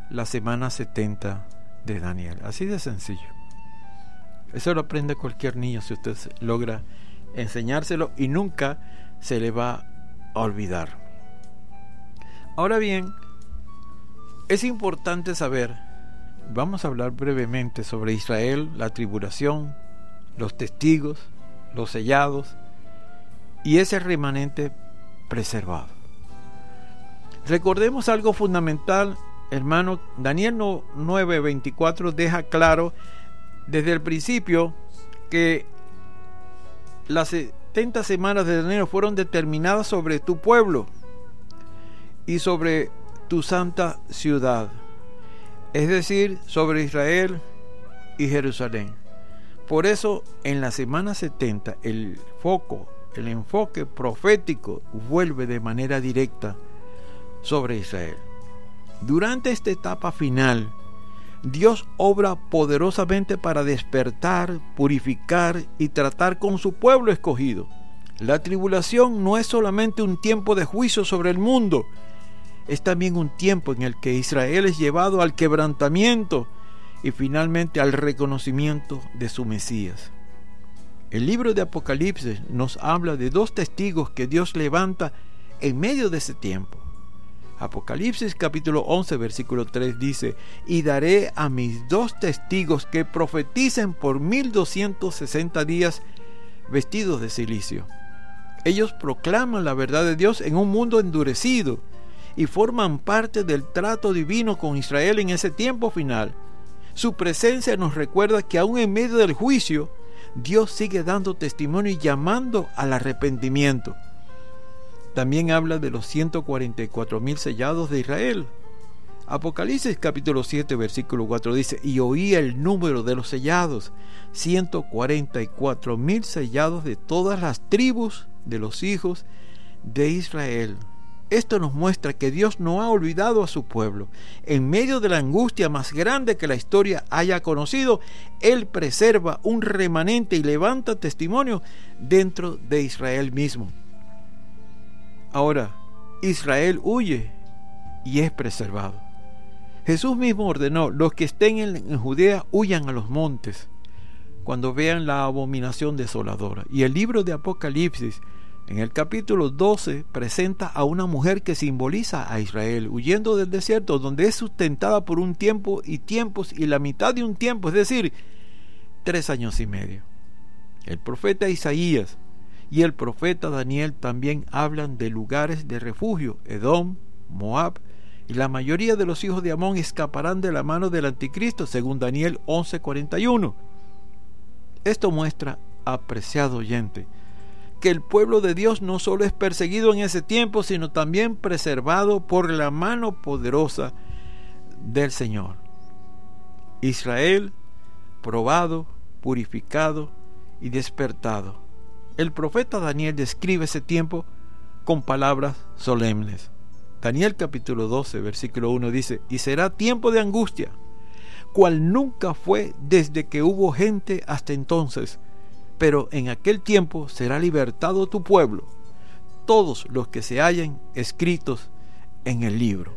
la semana 70 de Daniel. Así de sencillo. Eso lo aprende cualquier niño si usted logra enseñárselo, y nunca se le va a olvidar. Ahora bien, es importante saber, vamos a hablar brevemente sobre Israel, la tribulación, los testigos, los sellados y ese remanente preservado. Recordemos algo fundamental, hermano. Daniel 9:24 deja claro desde el principio que las 70 semanas de Daniel fueron determinadas sobre tu pueblo y sobre tu santa ciudad, es decir, sobre Israel y Jerusalén. Por eso, en la semana 70, el enfoque profético vuelve de manera directa sobre Israel. Durante esta etapa final, Dios obra poderosamente para despertar, purificar y tratar con su pueblo escogido. La tribulación no es solamente un tiempo de juicio sobre el mundo, es también un tiempo en el que Israel es llevado al quebrantamiento y finalmente al reconocimiento de su Mesías. El libro de Apocalipsis nos habla de dos testigos que Dios levanta en medio de ese tiempo. Apocalipsis capítulo 11 versículo 3 dice: y daré a mis dos testigos que profeticen por 1260 días vestidos de silicio. Ellos proclaman la verdad de Dios en un mundo endurecido y forman parte del trato divino con Israel en ese tiempo final. Su presencia nos recuerda que aún en medio del juicio, Dios sigue dando testimonio y llamando al arrepentimiento. También habla de los 144,000 sellados de Israel. Apocalipsis capítulo 7 versículo 4 dice: y oí el número de los sellados, 144,000 sellados de todas las tribus de los hijos de Israel. Esto nos muestra que Dios no ha olvidado a su pueblo. En medio de la angustia más grande que la historia haya conocido, Él preserva un remanente y levanta testimonio dentro de Israel mismo. Ahora, Israel huye y es preservado. Jesús mismo ordenó: los que estén en Judea huyan a los montes cuando vean la abominación desoladora. Y el libro de Apocalipsis, en el capítulo 12, presenta a una mujer que simboliza a Israel, huyendo del desierto, donde es sustentada por un tiempo y tiempos y la mitad de un tiempo, es decir, 3 años y medio. El profeta Isaías y el profeta Daniel también hablan de lugares de refugio: Edom, Moab, y la mayoría de los hijos de Amón escaparán de la mano del anticristo, según Daniel 11:41. Esto muestra, apreciado oyente, que el pueblo de Dios no solo es perseguido en ese tiempo, sino también preservado por la mano poderosa del Señor. Israel, probado, purificado y despertado. El profeta Daniel describe ese tiempo con palabras solemnes. Daniel capítulo 12, versículo 1 dice: y será tiempo de angustia, cual nunca fue desde que hubo gente hasta entonces. Pero en aquel tiempo será libertado tu pueblo, todos los que se hallen escritos en el libro.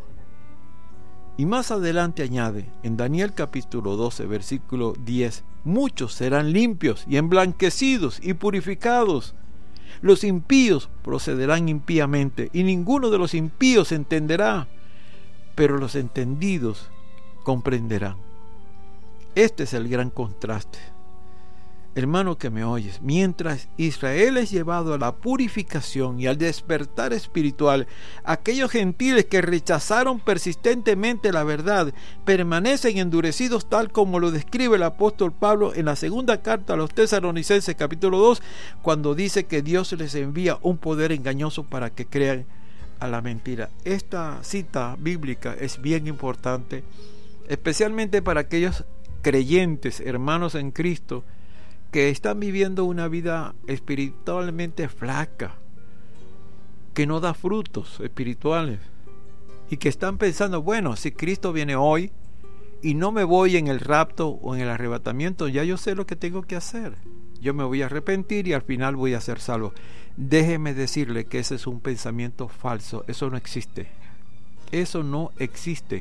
Y más adelante añade, en Daniel capítulo 12, versículo 10, muchos serán limpios y emblanquecidos y purificados. Los impíos procederán impíamente, y ninguno de los impíos entenderá, pero los entendidos comprenderán. Este es el gran contraste. Hermano que me oyes, mientras Israel es llevado a la purificación y al despertar espiritual, aquellos gentiles que rechazaron persistentemente la verdad permanecen endurecidos, tal como lo describe el apóstol Pablo en la segunda carta a los Tesalonicenses capítulo 2, cuando dice que Dios les envía un poder engañoso para que crean a la mentira. Esta cita bíblica es bien importante, especialmente para aquellos creyentes, hermanos en Cristo, que están viviendo una vida espiritualmente flaca, que no da frutos espirituales, y que están pensando: bueno, si Cristo viene hoy y no me voy en el rapto o en el arrebatamiento, ya yo sé lo que tengo que hacer, yo me voy a arrepentir y al final voy a ser salvo. Déjeme decirle que ese es un pensamiento falso. Eso no existe. Eso no existe.